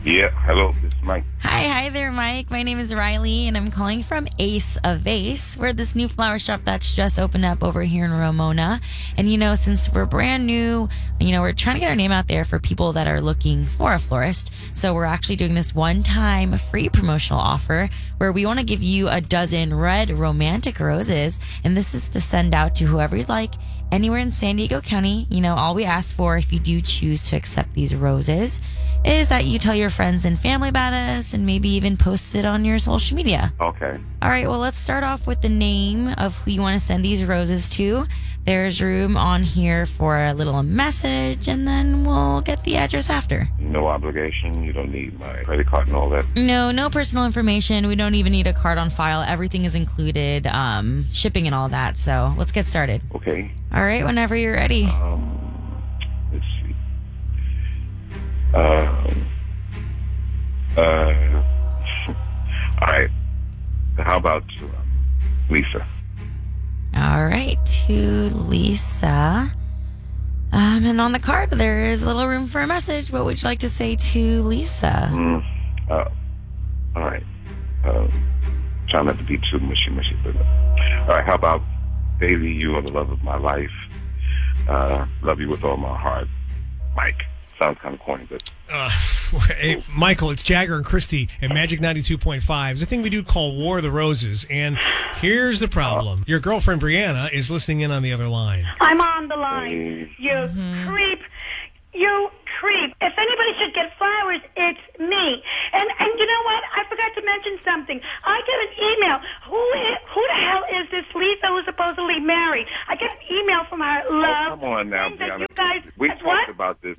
Yeah, hello, this is Mike. Hi there, Mike. My name is Riley, and I'm calling from Ace of Vase. We're this new flower shop that's just opened up over here in Ramona. And, since we're brand new, we're trying to get our name out there for people that are looking for a florist. So we're actually doing this one-time free promotional offer where we want to give you a dozen red romantic roses. And this is to send out to whoever you'd like anywhere in San Diego County. All we ask for if you do choose to accept these roses is that you tell your friends and family about us and maybe even post it on your social media. Okay. All right, well, let's start off with the name of who you want to send these roses to. There's room on here for a little message, and then we'll get the address after. No obligation. You don't need my credit card and all that. No personal information. We don't even need a card on file. Everything is included, shipping and all that. So let's get started. Okay. All right, whenever you're ready. Let's see. All right. How about Lisa? All right, to Lisa. And on the card, there is a little room for a message. What would you like to say to Lisa? All right. Try not to be too mushy, but all right. How about Bailey? You are the love of my life. Love you with all my heart, Mike. Sounds kind of corny, but... Hey, Michael, it's Jagger and Christy at Magic 92.5. It's a thing we do called War of the Roses, and here's the problem. Your girlfriend, Brianna, is listening in on the other line. I'm on the line. You creep. You creep. If anybody should get flowers, it's me. And you know what? I forgot to mention something. I get an email. Who the hell is this Lisa who's supposedly married? I get an email from her love. Come on now, Brianna. You guys, we talked about this.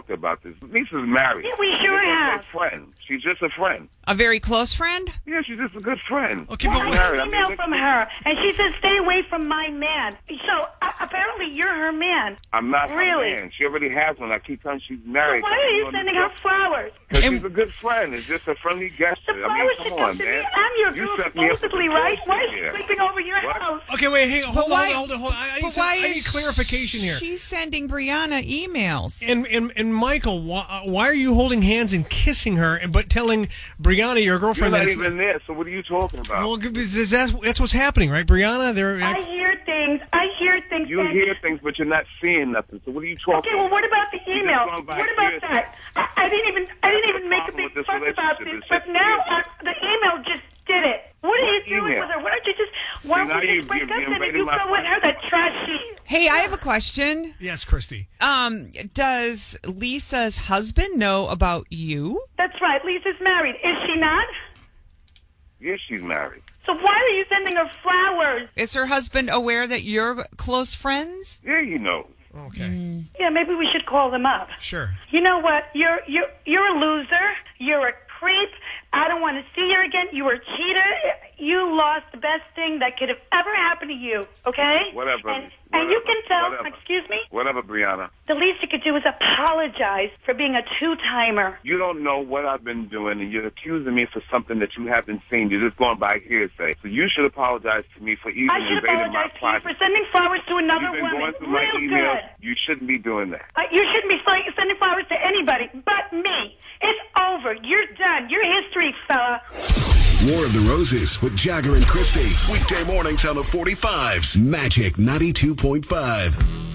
Lisa's married. Yeah, we sure have. She's a friend. She's just a friend. A very close friend? Yeah, she's just a good friend. Okay, well, but I got an email from her, and she says, stay away from my man. So, apparently you're her man. I'm not really. her man. She already has one. I keep telling her she's married. So why are you sending her flowers? Because she's a good friend. It's just a friendly gesture. The flowers should come to me. I'm your girl, supposedly, right? Why is she sleeping over your house? Okay, wait, hey, hold on. I need clarification here. She's sending Brianna emails. And Michael, why are you holding hands and kissing her, but telling Brianna, your girlfriend, you're not even there, so what are you talking about? Well, that's what's happening, right, Brianna? I hear things. You hear things, but you're not seeing nothing. So what are you talking about? Okay, well, what about the email? What about that? I didn't even make a big fuss about this, but now the email just did it. What are you doing with her? Why don't you just break up and if you go with her, that trashy? Hey, I have a question. Yes, Christy. Does Lisa's husband know about you? That's right. Lisa's married. Is she not? Yes, she's married. So why are you sending her flowers? Is her husband aware that you're close friends? Yeah, you know. Okay. Yeah, maybe we should call them up. Sure. You know what? You're a loser. You're a creep. I don't want to see you again. You were a cheater. You lost the best thing that could have ever happened to you, okay? Whatever. And you can tell, whatever. Excuse me? Whatever, Brianna. The least you could do is apologize for being a two-timer. You don't know what I've been doing, and you're accusing me for something that you haven't seen. You're just going by hearsay. So you should apologize to me for even invading my apologize to you privacy. for sending flowers to another You've been woman. going through my Real emails. good. You shouldn't be doing that. You shouldn't be sending flowers to anybody but me. It's over. You're done. You're history, fella. War of the Roses with Jagger and Christy. Weekday mornings on the 45s. Magic 92.5.